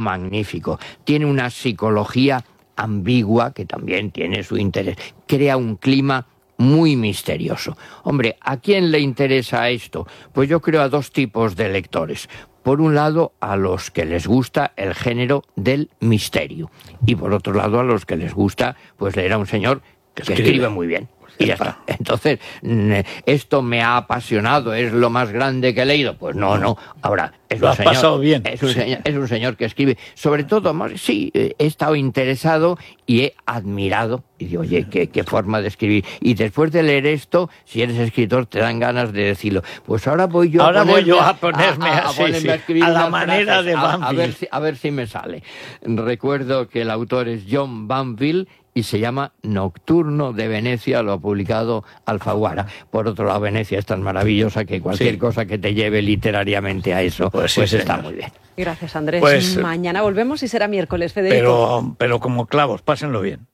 magnífico. Tiene una psicología ambigua que también tiene su interés. Crea un clima muy misterioso. Hombre, ¿a quién le interesa esto? Pues yo creo a dos tipos de lectores. Por un lado, a los que les gusta el género del misterio. Y por otro lado, a los que les gusta pues leer a un señor que escribe muy bien. Y ya está. Entonces, ¿esto me ha apasionado? ¿Es lo más grande que he leído? Pues no. Ahora, lo has pasado bien. Es un señor que escribe. Sobre todo, sí, he estado interesado y he admirado. Y digo, oye, qué forma de escribir. Y después de leer esto, si eres escritor, te dan ganas de decirlo. Pues ahora voy yo a ponerme a escribir a la manera de Banville. A ver si me sale. Recuerdo que el autor es John Banville y se llama Nocturno de Venecia, lo ha publicado Alfaguara. Por otro lado, Venecia es tan maravillosa que cualquier cosa que te lleve literariamente a eso, pues está muy bien. Gracias, Andrés. Mañana volvemos y será miércoles, Federico. Pero como clavos, pásenlo bien.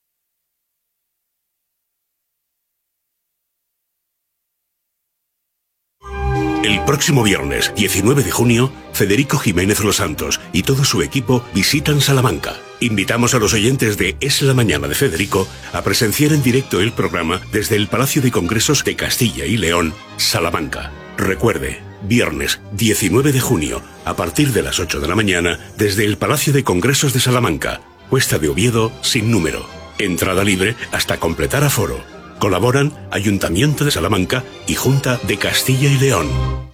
El próximo viernes, 19 de junio, Federico Jiménez Los Santos y todo su equipo visitan Salamanca. Invitamos a los oyentes de Es la Mañana de Federico a presenciar en directo el programa desde el Palacio de Congresos de Castilla y León, Salamanca. Recuerde, viernes 19 de junio, a partir de las 8 de la mañana, desde el Palacio de Congresos de Salamanca, Cuesta de Oviedo, sin número. Entrada libre hasta completar aforo. Colaboran Ayuntamiento de Salamanca y Junta de Castilla y León.